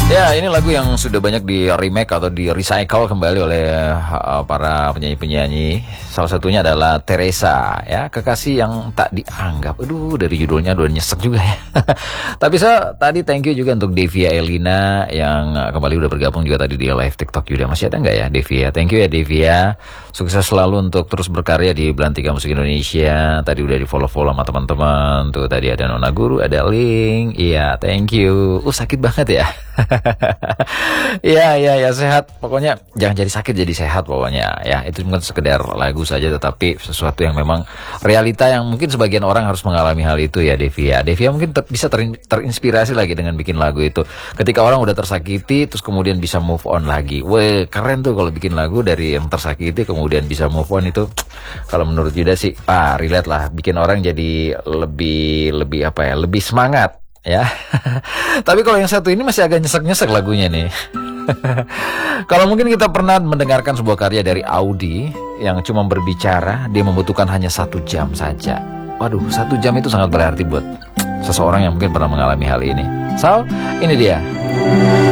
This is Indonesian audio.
Ya, ini lagu yang sudah banyak di remake atau di recycle kembali oleh para penyanyi-penyanyi. Salah satunya adalah Teresa, ya, kekasih yang tak dianggap. Aduh, dari judulnya udah nyesek juga ya. Tapi saya tadi thank you juga untuk Devia Elina yang kembali udah bergabung juga tadi di live TikTok juga. Masih ada nggak ya Devia? Thank you ya Devia. Sukses selalu untuk terus berkarya di Belantika Musik Indonesia. Tadi udah di follow-follow sama teman-teman. Tuh tadi ada Nona Guru, ada Link. Iya, thank you. Sakit banget ya. Ya sehat. Pokoknya jangan jadi sakit jadi sehat pokoknya ya. Itu bukan sekedar lagu saja tetapi sesuatu yang memang realita yang mungkin sebagian orang harus mengalami hal itu ya Devia. Devia mungkin bisa terinspirasi lagi dengan bikin lagu itu. Ketika orang udah tersakiti terus kemudian bisa move on lagi. Weh, keren tuh kalau bikin lagu dari yang tersakiti kemudian bisa move on itu. Kalau menurut Yuda sih, relate lah, bikin orang jadi lebih apa ya, lebih semangat. Ya, tapi kalau yang satu ini masih agak nyesek-nyesek lagunya nih. Kalau mungkin kita pernah mendengarkan sebuah karya dari Audi yang cuma berbicara, dia membutuhkan hanya 1 jam saja. Waduh, 1 jam itu sangat berarti buat seseorang yang mungkin pernah mengalami hal ini. So, ini dia.